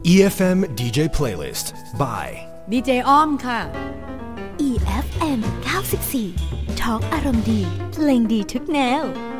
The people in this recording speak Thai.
EFM DJ Playlist by ดีเจอ้อมค่ะ EFM 94 ทอล์กอารมณ์ดีเพลงดีทุกแนว